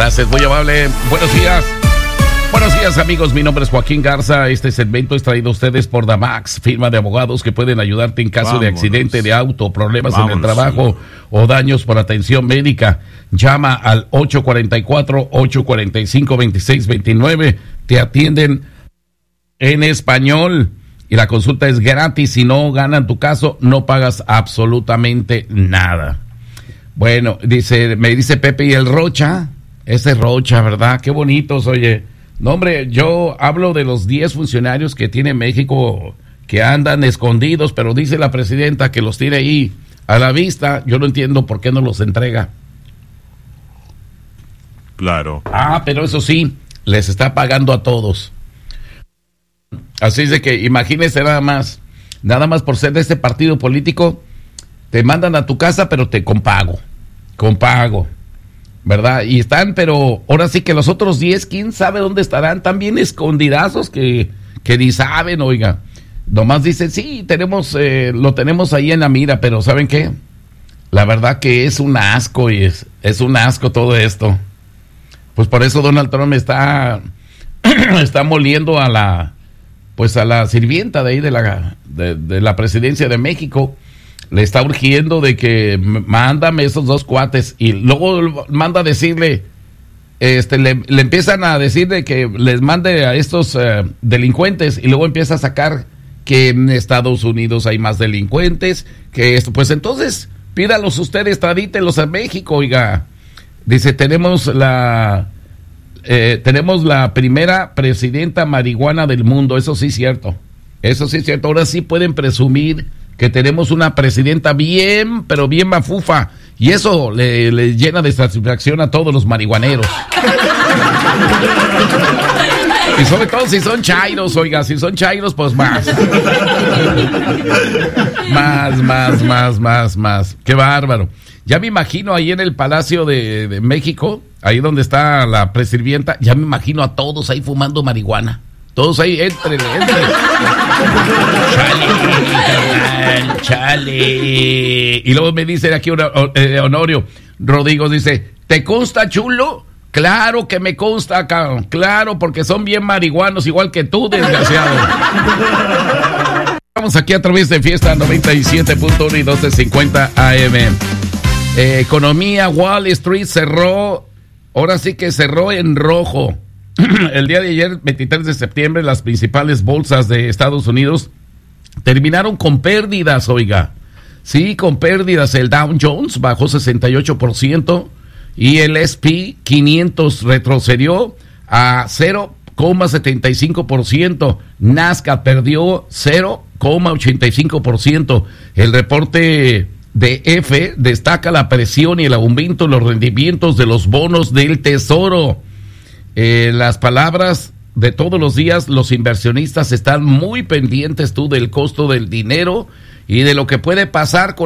Gracias, muy amable. Buenos días. Buenos días, amigos. Mi nombre es Joaquín Garza. Este segmento es traído a ustedes por Damax, firma de abogados que pueden ayudarte en caso de accidente de auto, problemas en el trabajo o daños por atención médica. Llama al 844-845-2629. Te atienden en español y la consulta es gratis. Si no ganan tu caso, no pagas absolutamente nada. Bueno, me dice Pepe, ¿y el Rocha? Ese Rocha, ¿verdad? Qué bonitos, oye. No, hombre, yo hablo de los 10 funcionarios que tiene México que andan escondidos, pero dice la presidenta que los tiene ahí a la vista. Yo no entiendo por qué no los entrega. Claro. Pero eso sí, les está pagando a todos. Así es de que imagínese nada más por ser de este partido político, te mandan a tu casa, pero con pago, ¿verdad? Y están, pero ahora sí que los otros 10, quién sabe dónde estarán, tan bien escondidazos que ni saben, oiga. Nomás dicen, sí, lo tenemos ahí en la mira, pero ¿saben qué? La verdad que es un asco, y es un asco todo esto. Pues por eso Donald Trump está moliendo a la sirvienta de ahí de la presidencia de México. Le está urgiendo de que mándame esos 2 cuates, y luego manda a decirle, le empiezan a decir de que les mande a estos delincuentes, y luego empieza a sacar que en Estados Unidos hay más delincuentes, que esto, pues entonces pídalos ustedes, tradítelos a México, oiga. Dice, tenemos la primera presidenta marihuana del mundo. Eso sí es cierto. Ahora sí pueden presumir que tenemos una presidenta bien, pero bien mafufa, y eso le llena de satisfacción a todos los marihuaneros. Y sobre todo si son chairos, oiga, si son chairos, pues más. Más. Qué bárbaro. Ya me imagino ahí en el Palacio de México, ahí donde está la presidenta, ya me imagino a todos ahí fumando marihuana. Todos ahí, entre. Chale. Y luego me dice aquí Honorio Rodrigo, dice, ¿te consta, chulo? Claro que me consta, cabrón. Claro, porque son bien marihuanos, igual que tú, desgraciado. Estamos aquí a través de Fiesta 97.1 y 1250 AM. Economía, Wall Street cerró, ahora sí que cerró en rojo. El día de ayer, 23 de septiembre, las principales bolsas de Estados Unidos terminaron con pérdidas, oiga. Sí, con pérdidas. El Dow Jones bajó 68% y el S&P 500 retrocedió a 0,75%. Nasdaq perdió 0,85%. El reporte de F destaca la presión y el aumento en los rendimientos de los bonos del Tesoro. Las palabras de todos los días, los inversionistas están muy pendientes del costo del dinero y de lo que puede pasar con